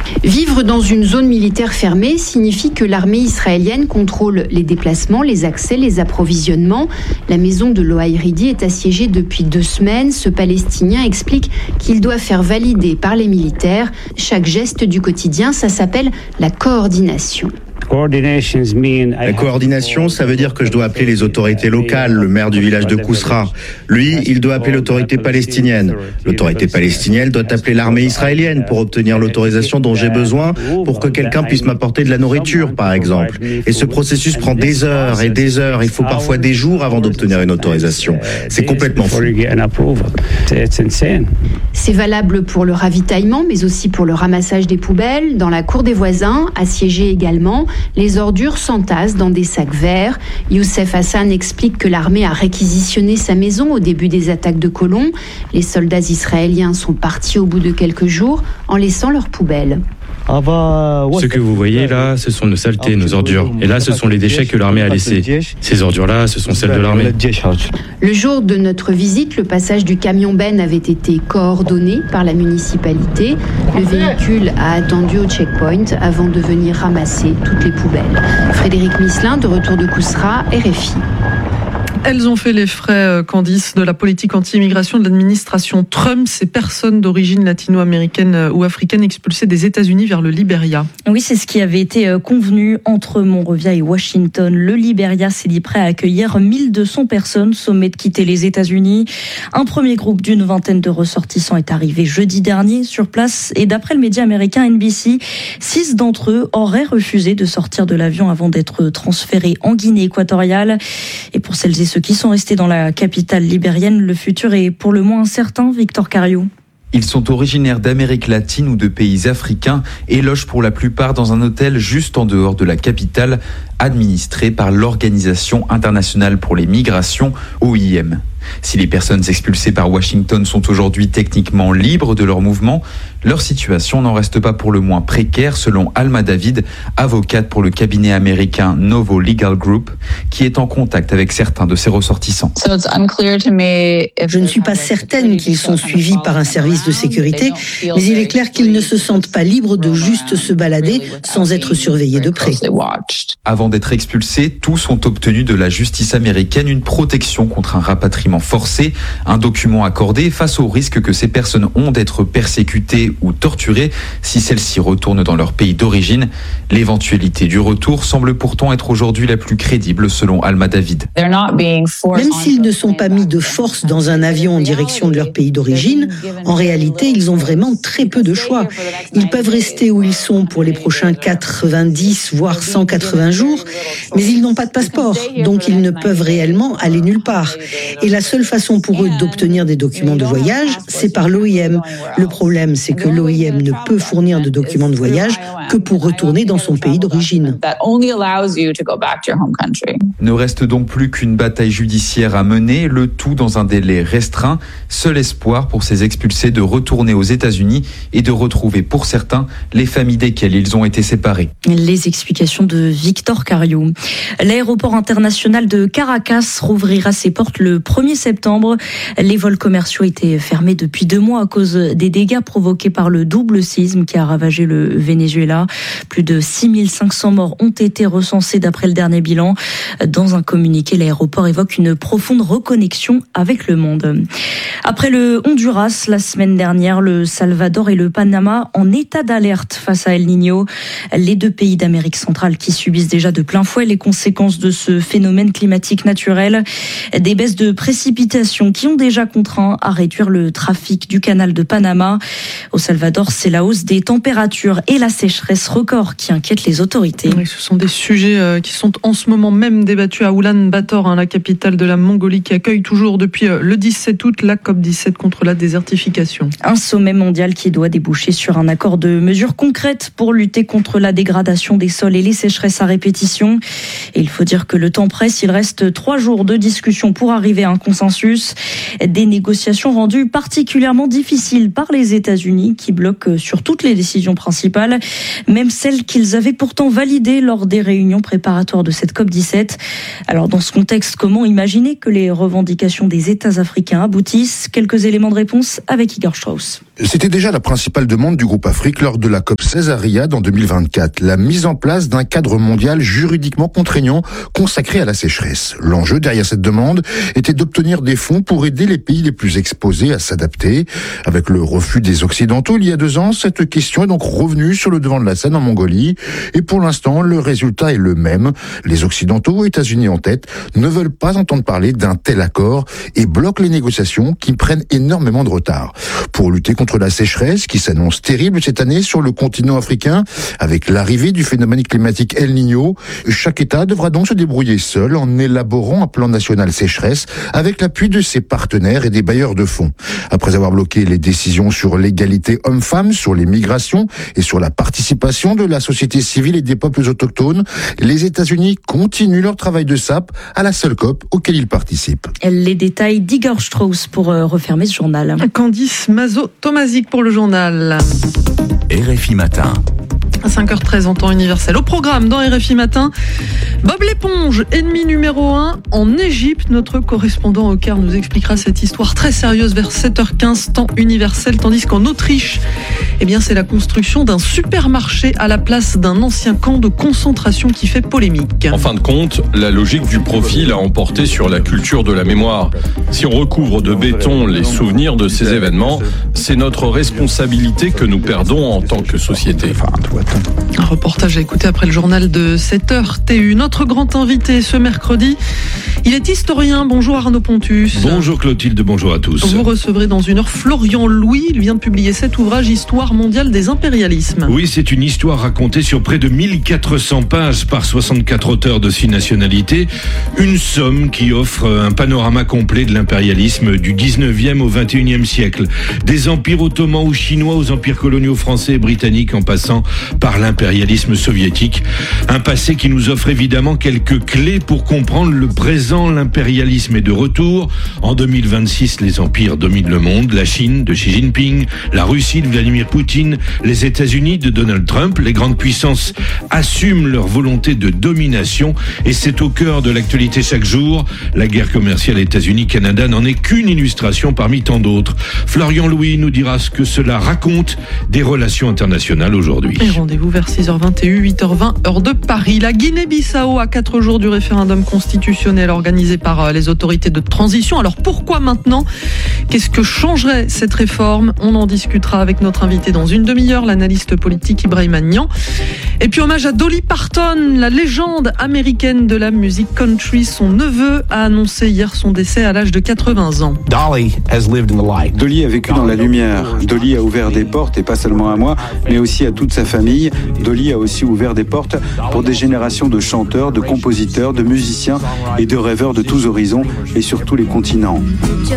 Vivre dans une zone militaire fermée signifie que l'armée israélienne contrôle les déplacements, les accès, les approvisionnements. La maison de Lohaïridi est assiégée depuis 2 semaines. Ce Palestinien explique qu'il doit faire valider par les militaires chaque geste du quotidien. Ça s'appelle la coordination. La coordination, ça veut dire que je dois appeler les autorités locales, le maire du village de Kousra. Lui, il doit appeler l'autorité palestinienne. L'autorité palestinienne doit appeler l'armée israélienne pour obtenir l'autorisation dont j'ai besoin pour que quelqu'un puisse m'apporter de la nourriture, par exemple. Et ce processus prend des heures et des heures. Il faut parfois des jours avant d'obtenir une autorisation. C'est complètement fou. C'est valable pour le ravitaillement, mais aussi pour le ramassage des poubelles. Dans la cour des voisins, assiégée également, les ordures s'entassent dans des sacs verts. Youssef Hassan explique que l'armée a réquisitionné sa maison au début des attaques de colons. Les soldats israéliens sont partis au bout de quelques jours en laissant leurs poubelles. Ce que vous voyez là, ce sont nos saletés, nos ordures. Et là, ce sont les déchets que l'armée a laissés. Ces ordures-là, ce sont celles de l'armée. Le jour de notre visite, le passage du camion Ben avait été coordonné par la municipalité. Le véhicule a attendu au checkpoint avant de venir ramasser toutes les poubelles. Frédéric Misselin, de retour de Kousra, RFI. Elles ont fait les frais, Candice, de la politique anti-immigration de l'administration Trump. Ces personnes d'origine latino-américaine ou africaine expulsées des États-Unis vers le Libéria. Oui, c'est ce qui avait été convenu entre Monrovia et Washington. Le Libéria s'est dit prêt à accueillir 1200 personnes sommées de quitter les États-Unis. Un premier groupe d'une vingtaine de ressortissants est arrivé jeudi dernier sur place. Et d'après le média américain NBC, 6 d'entre eux auraient refusé de sortir de l'avion avant d'être transférés en Guinée équatoriale. Et pour celles et ceux qui sont restés dans la capitale libérienne, le futur est pour le moins incertain. Victor Cario. Ils sont originaires d'Amérique latine ou de pays africains et logent pour la plupart dans un hôtel juste en dehors de la capitale, administré par l'Organisation internationale pour les migrations, OIM. Si les personnes expulsées par Washington sont aujourd'hui techniquement libres de leur mouvement, leur situation n'en reste pas pour le moins précaire, selon Alma David, avocate pour le cabinet américain Novo Legal Group, qui est en contact avec certains de ses ressortissants. Je ne suis pas certaine qu'ils sont suivis par un service de sécurité, mais il est clair qu'ils ne se sentent pas libres de juste se balader sans être surveillés de près. Avant d'être expulsés, tous ont obtenu de la justice américaine une protection contre un rapatriement forcé, un document accordé face au risque que ces personnes ont d'être persécutées ou torturées si celles-ci retournent dans leur pays d'origine. L'éventualité du retour semble pourtant être aujourd'hui la plus crédible selon Alma David. Même s'ils ne sont pas mis de force dans un avion en direction de leur pays d'origine, en réalité, ils ont vraiment très peu de choix. Ils peuvent rester où ils sont pour les prochains 90 voire 180 jours, mais ils n'ont pas de passeport, donc ils ne peuvent réellement aller nulle part. Et la seule façon pour eux d'obtenir des documents de voyage, c'est par l'OIM. Le problème, c'est que l'OIM ne peut fournir de documents de voyage que pour retourner dans son pays d'origine. Ne reste donc plus qu'une bataille judiciaire à mener, le tout dans un délai restreint. Seul espoir pour ces expulsés de retourner aux États-Unis et de retrouver pour certains les familles desquelles ils ont été séparés. Les explications de Victor Cario. L'aéroport international de Caracas rouvrira ses portes le 1er septembre. Les vols commerciaux étaient fermés depuis 2 mois à cause des dégâts provoqués par le double séisme qui a ravagé le Venezuela. Plus de 6500 morts ont été recensés d'après le dernier bilan. Dans un communiqué, l'aéroport évoque une profonde reconnexion avec le monde. Après le Honduras, la semaine dernière, le Salvador et le Panama en état d'alerte face à El Niño. Les 2 pays d'Amérique centrale qui subissent déjà de plein fouet les conséquences de ce phénomène climatique naturel. Des baisses de précipitations qui ont déjà contraint à réduire le trafic du canal de Panama. Au Salvador, c'est la hausse des températures et la sécheresse record qui inquiètent les autorités. Oui, ce sont des sujets qui sont en ce moment même débattus à Oulan-Bator, la capitale de la Mongolie, qui accueille toujours depuis le 17 août la COP17 contre la désertification. Un sommet mondial qui doit déboucher sur un accord de mesures concrètes pour lutter contre la dégradation des sols et les sécheresses à répétition. Et il faut dire que le temps presse, il reste 3 jours de discussion pour arriver à un consensus. Des négociations rendues particulièrement difficiles par les États-Unis qui bloquent sur toutes les décisions principales, même celles qu'ils avaient pourtant validées lors des réunions préparatoires de cette COP17. Alors dans ce contexte, comment imaginer que les revendications des États africains aboutissent? Quelques éléments de réponse avec Igor Strauss. C'était déjà la principale demande du groupe Afrique lors de la COP16 à Riyad en 2024, la mise en place d'un cadre mondial juridiquement contraignant consacré à la sécheresse. L'enjeu derrière cette demande était d'obtenir des fonds pour aider les pays les plus exposés à s'adapter. Avec le refus des Occidentaux il y a 2 ans, cette question est donc revenue sur le devant de la scène en Mongolie. Et pour l'instant, le résultat est le même. Les Occidentaux, États-Unis en tête, ne veulent pas entendre parler d'un tel accord et bloquent les négociations qui prennent énormément de retard. Pour lutter contre la sécheresse qui s'annonce terrible cette année sur le continent africain, avec l'arrivée du phénomène climatique El Niño, chaque État devra donc se débrouiller seul en élaborant un plan national sécheresse avec l'appui de ses partenaires et des bailleurs de fonds. Après avoir bloqué les décisions sur l'égalité homme-femme, sur les migrations et sur la participation de la société civile et des peuples autochtones, les États-Unis continuent leur travail de sape à la seule COP auquel ils participent. Les détails d'Igor Strauss pour refermer ce journal. Candice Mazo-Tomazic pour le journal. RFI Matin. À 5h13 en temps universel. Au programme dans RFI Matin, Bob l'éponge, ennemi numéro 1 en Égypte. Notre correspondant au Caire nous expliquera cette histoire très sérieuse vers 7h15 temps universel. Tandis qu'en Autriche, c'est la construction d'un supermarché à la place d'un ancien camp de concentration qui fait polémique. En fin de compte, la logique du profit l'a emporté sur la culture de la mémoire. Si on recouvre de béton les souvenirs de ces événements, c'est notre responsabilité que nous perdons en tant que société. Un reportage à écouter après le journal de 7h TU. Notre grand invité ce mercredi, il est historien. Bonjour Arnaud Pontus. Bonjour Clotilde, bonjour à tous. Vous recevrez dans une heure Florian Louis. Il vient de publier cet ouvrage, Histoire mondiale des impérialismes. Oui, c'est une histoire racontée sur près de 1400 pages par 64 auteurs de 6 nationalités. Une somme qui offre un panorama complet de l'impérialisme du 19e au 21e siècle. Des empires ottomans ou chinois aux empires coloniaux français et britanniques en passant par l'impérialisme soviétique. Un passé qui nous offre évidemment quelques clés pour comprendre le présent. L'impérialisme est de retour. En 2026, les empires dominent le monde. La Chine de Xi Jinping, la Russie de Vladimir Poutine, les États-Unis de Donald Trump. Les grandes puissances assument leur volonté de domination et c'est au cœur de l'actualité chaque jour. La guerre commerciale États-Unis-Canada n'en est qu'une illustration parmi tant d'autres. Florian Louis nous dira ce que cela raconte des relations internationales aujourd'hui. Et rendez-vous vers 6h21, 8h20, heure de Paris. La Guinée-Bissau à 4 jours du référendum constitutionnel organisé par les autorités de transition. Alors pourquoi maintenant? Qu'est-ce que changerait cette réforme? On en discutera avec notre invité dans une demi-heure, l'analyste politique Ibrahima Niang. Et puis hommage à Dolly Parton, la légende américaine de la musique country. Son neveu a annoncé hier son décès à l'âge de 80 ans. Dolly a vécu dans la lumière. Dolly a ouvert des portes, et pas seulement à moi, mais aussi à toute sa famille. Dolly a aussi ouvert des portes pour des générations de chanteurs, de compositeurs, de musiciens et de rêveurs de tous horizons et sur tous les continents.